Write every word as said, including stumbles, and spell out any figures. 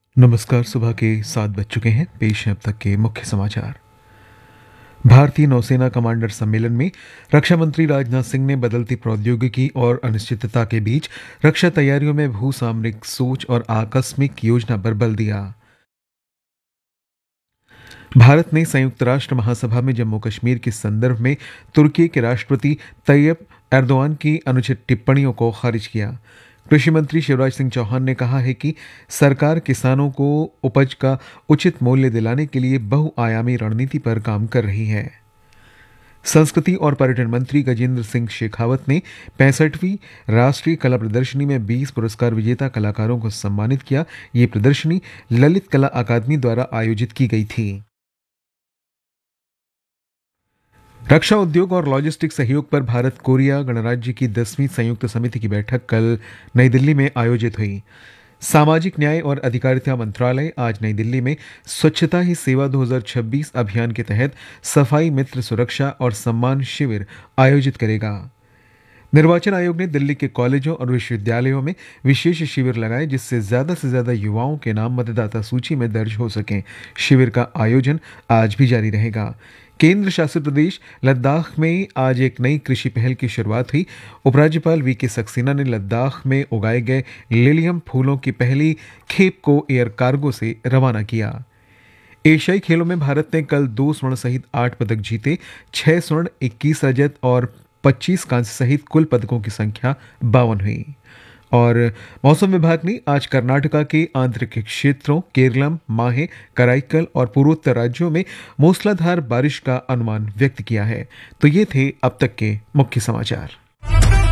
नमस्कार। सुबह के सात बज चुके हैं। पेश है अब तक के मुख्य समाचार। भारतीय नौसेना कमांडर सम्मेलन में रक्षा मंत्री राजनाथ सिंह ने बदलती प्रौद्योगिकी और अनिश्चितता के बीच रक्षा तैयारियों में भूसामरिक सोच और आकस्मिक योजना पर बल दिया। भारत ने संयुक्त राष्ट्र महासभा में जम्मू कश्मीर के संदर्भ में तुर्की के राष्ट्रपति तैयब एर्दोआन की अनुचित टिप्पणियों को खारिज किया। कृषि मंत्री शिवराज सिंह चौहान ने कहा है कि सरकार किसानों को उपज का उचित मूल्य दिलाने के लिए बहुआयामी रणनीति पर काम कर रही है। संस्कृति और पर्यटन मंत्री गजेंद्र सिंह शेखावत ने पैंसठवीं राष्ट्रीय कला प्रदर्शनी में बीस पुरस्कार विजेता कलाकारों को सम्मानित किया। ये प्रदर्शनी ललित कला अकादमी द्वारा आयोजित की गई थी। रक्षा उद्योग और लॉजिस्टिक सहयोग पर भारत कोरिया गणराज्य की दसवीं संयुक्त समिति की बैठक कल नई दिल्ली में आयोजित हुई। सामाजिक न्याय और अधिकारिता मंत्रालय आज नई दिल्ली में स्वच्छता ही सेवा दो हज़ार छब्बीस अभियान के तहत सफाई मित्र सुरक्षा और सम्मान शिविर आयोजित करेगा। निर्वाचन आयोग ने दिल्ली के कॉलेजों और विश्वविद्यालयों में विशेष शिविर लगाए जिससे ज्यादा से ज्यादा युवाओं के नाम मतदाता सूची में दर्ज हो सकें। शिविर का आयोजन आज भी जारी रहेगा। केंद्र शासित प्रदेश लद्दाख में आज एक नई कृषि पहल की शुरुआत हुई। उपराज्यपाल वी के सक्सेना ने लद्दाख में उगाए गए लिलियम फूलों की पहली खेप को एयर कार्गो से रवाना किया। एशियाई खेलों में भारत ने कल दो स्वर्ण सहित आठ पदक जीते। छह स्वर्ण, इक्कीस रजत और पच्चीस कांस्य सहित कुल पदकों की संख्या बावन हुई। और मौसम विभाग ने आज कर्नाटका के आंतरिक क्षेत्रों केरलम, माहे, कराईकल और पूर्वोत्तर राज्यों में मूसलाधार बारिश का अनुमान व्यक्त किया है। तो ये थे अब तक के मुख्य समाचार।